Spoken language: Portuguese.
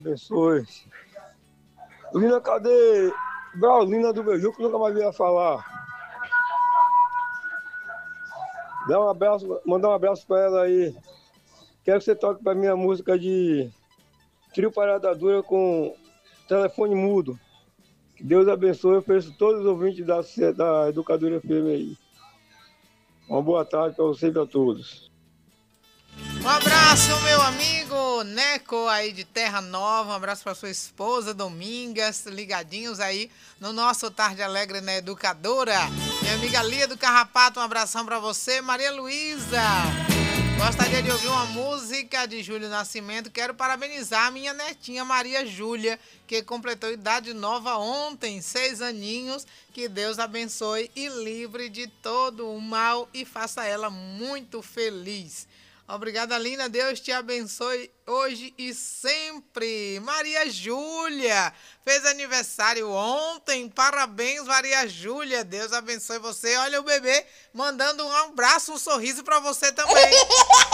Abençoe. Lina, cadê Braulina do Beiju, que nunca mais ia falar? Dá um abraço, mandar um abraço pra ela aí. Quero que você toque pra mim a música de Trio Parada Dura com telefone mudo. Que Deus abençoe. Eu ofereço todos os ouvintes da Educadora FM aí. Uma boa tarde para você e para todos. Um abraço, meu amigo Neco aí de Terra Nova. Um abraço para sua esposa Domingas, ligadinhos aí no nosso Tarde Alegre na Educadora. Minha amiga Lia do Carrapato, um abração para você. Maria Luísa, gostaria de ouvir uma música de Júlio Nascimento. Quero parabenizar a minha netinha Maria Júlia, que completou idade nova ontem, 6 aninhos. Que Deus abençoe e livre de todo o mal e faça ela muito feliz. Obrigada, Lina. Deus te abençoe hoje e sempre. Maria Júlia fez aniversário ontem. Parabéns, Maria Júlia. Deus abençoe você. Olha o bebê mandando um abraço, um sorriso para você também.